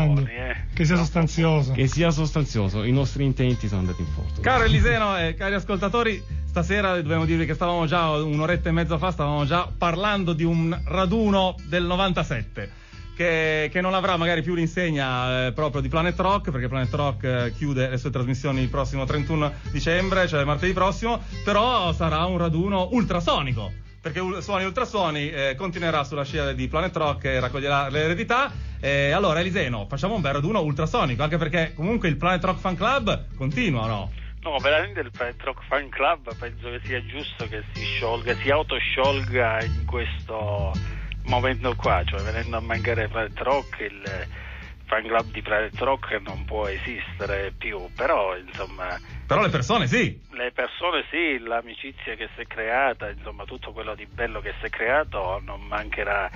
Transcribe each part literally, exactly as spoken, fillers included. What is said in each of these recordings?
grande, eh. che sia sostanzioso. Che sia sostanzioso, i nostri intenti sono andati in porto. Caro Eliseno e cari ascoltatori, stasera dobbiamo dirvi che stavamo già un'oretta e mezza fa, stavamo già parlando di un raduno del novantasette. Che, che non avrà magari più l'insegna eh, proprio di Planet Rock, perché Planet Rock eh, chiude le sue trasmissioni il prossimo trentuno dicembre, cioè martedì prossimo, però sarà un raduno ultrasonico, perché U- Suoni Ultrasuoni eh, continuerà sulla scia di Planet Rock e raccoglierà l'eredità. E allora Eliseno, facciamo un bel raduno ultrasonico, anche perché comunque il Planet Rock Fan Club continua, no? No, veramente il Planet Rock Fan Club penso che sia giusto che si sciolga, si autosciolga in questo momento qua, cioè venendo a mancare Planet Rock, il fan club di Planet Rock non può esistere più, però insomma però le persone sì le persone sì, l'amicizia che si è creata, insomma tutto quello di bello che si è creato non mancherà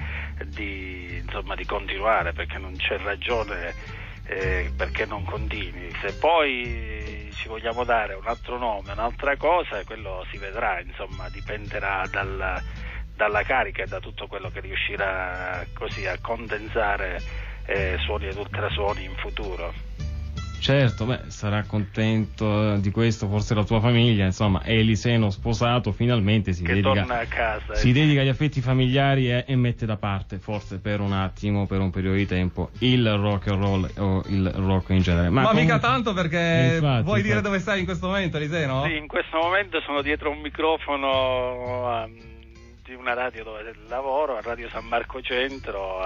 di insomma di continuare, perché non c'è ragione eh, perché non continui. Se poi ci vogliamo dare un altro nome, un'altra cosa, quello si vedrà, insomma dipenderà dal dalla carica e da tutto quello che riuscirà così a condensare eh, suoni ed ultrasuoni in futuro. Certo, beh, sarà contento di questo forse la tua famiglia, insomma, Eliseno sposato finalmente si che dedica torna a casa, si eh. dedica agli affetti familiari e, e mette da parte forse per un attimo, per un periodo di tempo, il rock and roll o il rock in genere. Ma, Ma mica comunque, tanto, perché infatti, vuoi dire infatti. dove sei in questo momento, Eliseno? Sì, in questo momento sono dietro un microfono um, di una radio dove lavoro, a Radio San Marco Centro,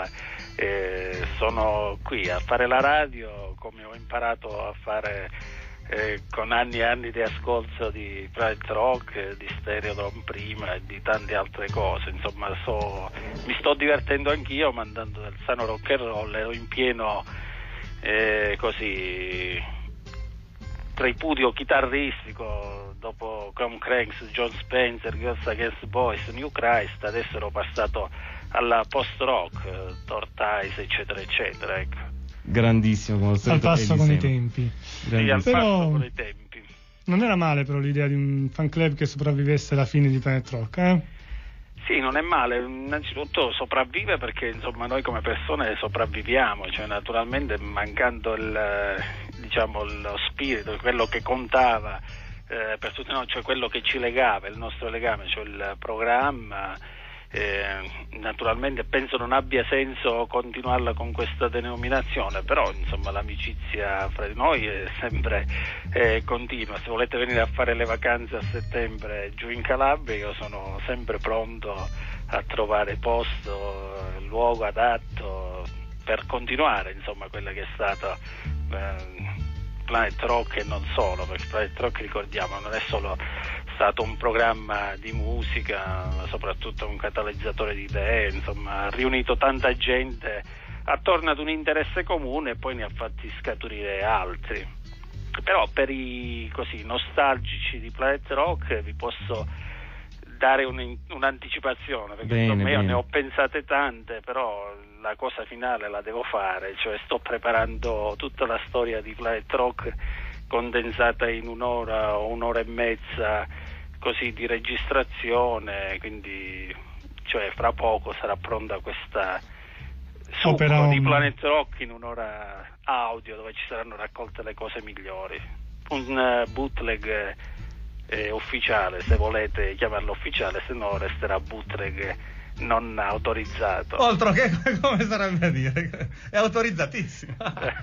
eh, sono qui a fare la radio come ho imparato a fare eh, con anni e anni di ascolto di Planet Rock, di Stereodrome prima e di tante altre cose, insomma so, mi sto divertendo anch'io mandando del sano rock and roll, ero in pieno eh, così tripudio chitarristico dopo Tom Cranks, John Spencer, Girls Against Boys, New Christ, adesso ero passato alla post-rock, Tortoise, eccetera, eccetera, ecco. Grandissimo, come al Al solito, passo con i Eliseo. tempi. Sì, al Però- passo con i tempi. Non era male però l'idea di un fan club che sopravvivesse alla fine di Planet Rock, eh? Sì, non è male, innanzitutto sopravvive perché insomma noi come persone sopravviviamo, cioè naturalmente mancando il, diciamo, lo spirito, quello che contava eh, per tutti noi, cioè quello che ci legava, il nostro legame, cioè il programma, eh, naturalmente penso non abbia senso continuarla con questa denominazione, però insomma l'amicizia fra di noi è sempre eh, continua. Se volete venire a fare le vacanze a settembre giù in Calabria, io sono sempre pronto a trovare posto, luogo adatto per continuare insomma quella che è stata eh, Planet Rock e non solo, perché Planet Rock, ricordiamo, non è solo stato un programma di musica, ma soprattutto un catalizzatore di idee, insomma ha riunito tanta gente attorno ad un interesse comune e poi ne ha fatti scaturire altri. Però per i così nostalgici di Planet Rock vi posso dare un, un'anticipazione, perché Bene, insomma io bene. ne ho pensate tante, però la cosa finale la devo fare, cioè sto preparando tutta la storia di Planet Rock condensata in un'ora o un'ora e mezza così di registrazione, quindi cioè fra poco sarà pronta questa succo Opera di Omni. Planet Rock in un'ora audio dove ci saranno raccolte le cose migliori, un uh, bootleg eh, ufficiale, se volete chiamarlo ufficiale, se no resterà bootleg non autorizzato. Altro che come sarebbe a dire, è autorizzatissimo.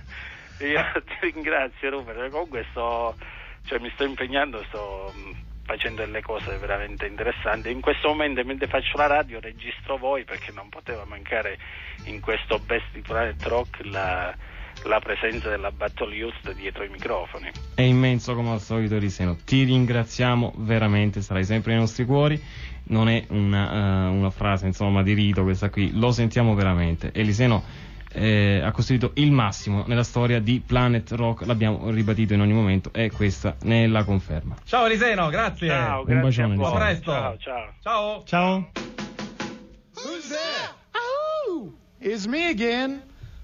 Io ti ringrazio Rupert, comunque sto, cioè, mi sto impegnando, sto mh, facendo delle cose veramente interessanti. In questo momento mentre faccio la radio registro voi, perché non poteva mancare in questo Best di Planet Rock la, la presenza della Battle Youth dietro i microfoni. È immenso come al solito, Eliseno, ti ringraziamo veramente, sarai sempre nei nostri cuori. Non è una, uh, una frase insomma di rito questa qui, lo sentiamo veramente. Eliseno eh, ha costruito il massimo nella storia di Planet Rock, l'abbiamo ribadito in ogni momento e questa ne è la conferma. Ciao Eliseno, grazie. Ciao, Un grazie bacione, a voi. a presto. Ciao, ciao. Ciao. Ciao. Who's there? Oh, it's me again.